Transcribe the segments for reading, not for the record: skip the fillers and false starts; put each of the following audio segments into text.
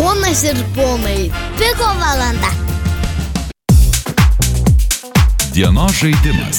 Ponas ir ponai, Piko valanda. Dienos žaidimas.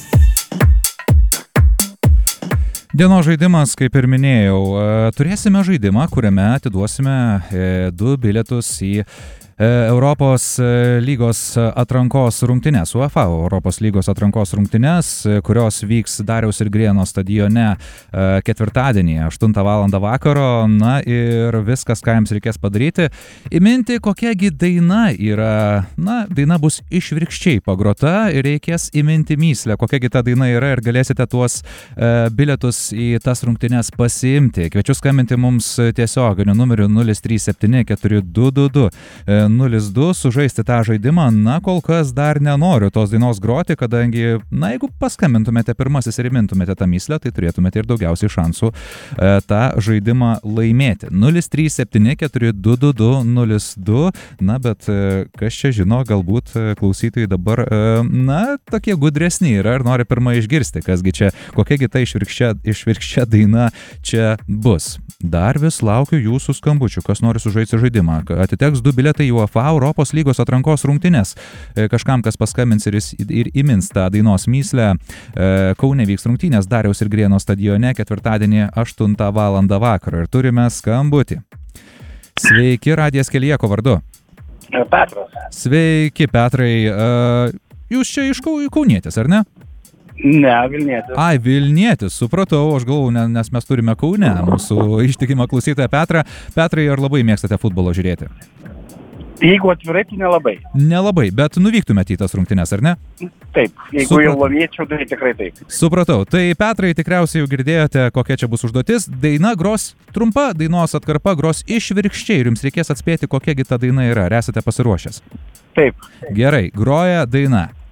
Dienos žaidimas, kaip ir minėjau, turėsime žaidimą, kuriame atiduosime 2 bilietus į Europos lygos atrankos rungtynes, UEFA Europos lygos atrankos rungtynes, kurios vyks Dariaus ir Girėno stadione ketvirtadienį 8 val. Vakaro. Na ir viskas, ką jums reikės padaryti, įminti, kokiagi daina yra. Na, daina bus išvirkščiai pagrota ir reikės įminti myslę, kokiagi ta daina yra ir galėsite tuos bilietus į tas rungtynes pasiimti. Kviečiu skambinti mums tiesioginiu numeriu 037 422 02 sužaisti tą žaidimą. Na, kol kas dar nenoriu tos dainos groti, kadangi, na, jeigu paskambintumėte pirmasis ir įmintumėte tą myslę, tai turėtumėte ir daugiausiai šansų tą žaidimą laimėti. 037 422 02. Na, bet kas čia žino, galbūt klausytojai dabar, na, tokie gudresni yra ir nori pirmą išgirsti, kasgi čia, kokiagi ta išvirkščia daina čia bus. Dar vis laukiu jūsų skambučių, kas nori sužaisti žaidimą. Atiteks 2 bilietai į UEFA Europos lygos atrankos rungtynes. Kažkam, kas paskambins ir įmins tą dainos myslę. Kaune vyks rungtynės Dariaus ir Girėno stadione ketvirtadienį 8 val. Vakaro. Ir turime skambutį. Sveiki, radijas kelyje, ko vardu? Petras. Sveiki, Petrai. Jūs čia iš Kaunietis, ar ne? Ne, Vilnietis. Ai, Vilnietis, supratau, aš galvoju, nes mes turime Kaune mūsų ištikimą klausytoją Petrą. Petrai, ar labai mėgstate futbolo žiūrėti? Jeigu atvirai, tai nelabai. Nelabai, bet nuvyktumėte į tas rungtynes, ar ne? Taip, jeigu jau laimėčiau, tai tikrai taip. Supratau, tai Petrai, tikriausiai jau girdėjote, kokia čia bus užduotis. Daina gros trumpa, dainos atkarpa gros išvirkščiai ir jums reikės atspėti, kokiagi ta daina yra. Ar esate pasiruošęs? Taip. Gerai, groja daina.